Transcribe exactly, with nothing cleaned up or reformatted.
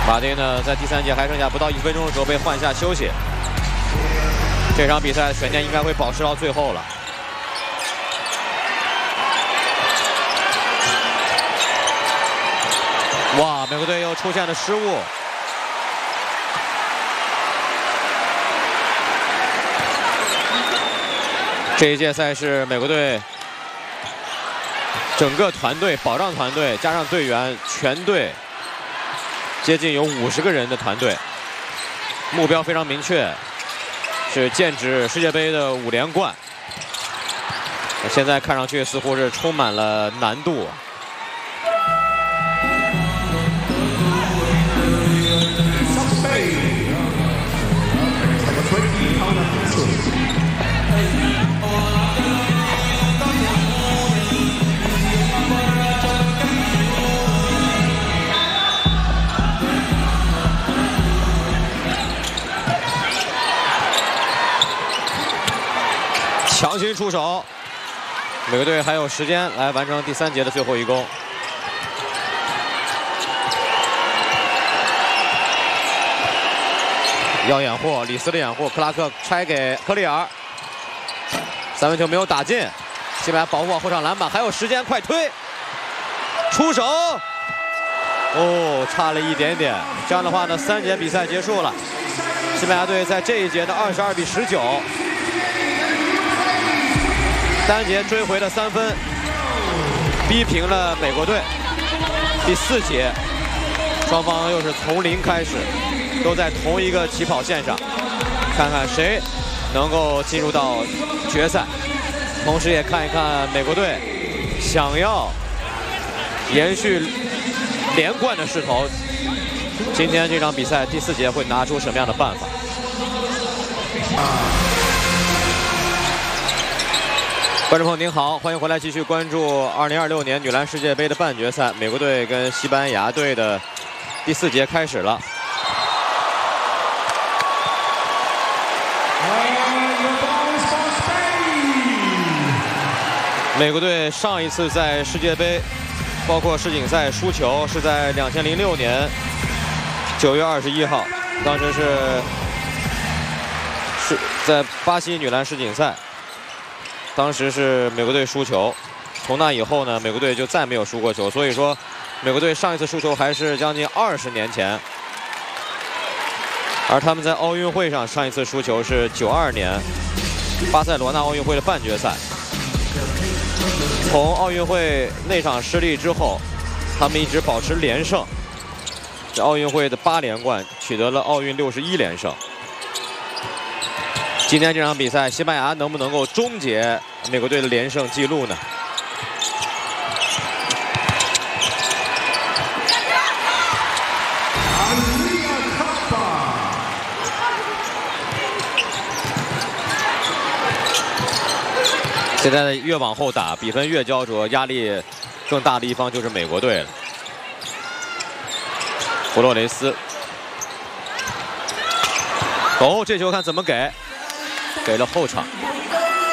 马丁呢，在第三节还剩下不到一分钟的时候被换下休息。这场比赛悬念应该会保持到最后了。哇，美国队又出现了失误。这一届赛事，美国队整个团队保障团队加上队员全队接近有五十个人的团队，目标非常明确，是剑指世界杯的五连冠。现在看上去似乎是充满了难度。强行出手，美国队还有时间来完成第三节的最后一攻。要掩护，李斯的掩护，克拉克拆给科利尔，三分球没有打进，西班牙保护好后场篮板，还有时间，快推，出手，哦，差了一点点。这样的话呢，三节比赛结束了，西班牙队在这一节的二十二比十九。单节追回了三分，逼平了美国队。第四节，双方又是从零开始，都在同一个起跑线上，看看谁能够进入到决赛。同时也看一看美国队想要延续连冠的势头，今天这场比赛第四节会拿出什么样的办法？观众朋友您好，欢迎回来继续关注二零二六年女篮世界杯的半决赛，美国队跟西班牙队的第四节开始了。美国队上一次在世界杯，包括世锦赛输球是在两千零六年九月二十一号，当时是是在巴西女篮世锦赛。当时是美国队输球，从那以后呢，美国队就再没有输过球。所以说，美国队上一次输球还是将近二十年前。而他们在奥运会上上一次输球是九二年巴塞罗那奥运会的半决赛。从奥运会那场失利之后，他们一直保持连胜，这奥运会的八连冠取得了奥运六十一连胜。今天这场比赛，西班牙能不能够终结美国队的连胜纪录呢？现在越往后打，比分越焦灼，压力更大的一方就是美国队了。弗洛雷斯，哦，这球看怎么给？给了后场。